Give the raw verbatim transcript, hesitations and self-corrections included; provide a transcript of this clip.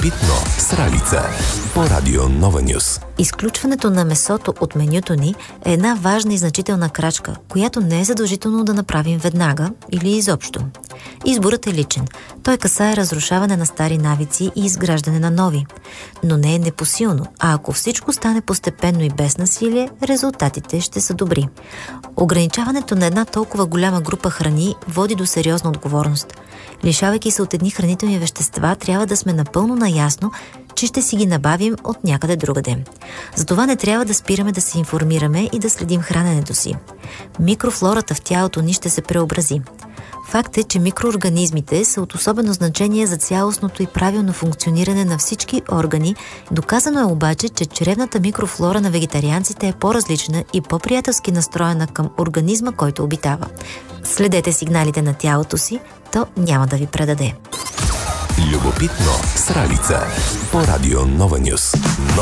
Любопитно с Ралица по Радио Нова Нюс. Изключването на месото от менюто ни е една важна и значителна крачка, която не е задължително да направим веднага или изобщо. Изборът е личен. Той касае разрушаване на стари навици и изграждане на нови. Но не е непосилно, а ако всичко стане постепенно и без насилие, резултатите ще са добри. Ограничаването на една толкова голяма група храни води до сериозна отговорност. Лишавайки се от едни хранителни вещества, трябва да сме напълно наясно, че ще си ги набавим от някъде другаде. Затова не трябва да спираме да се информираме и да следим храненето си. Микрофлората в тялото ни ще се преобрази. Факт е, че микроорганизмите са от особено значение за цялостното и правилно функциониране на всички органи. Доказано е обаче, че чревната микрофлора на вегетарианците е по-различна и по-приятелски настроена към организма, който обитава. Следете сигналите на тялото си, то няма да ви предаде. Любопитно с Ралица по Радио Нова Нюс.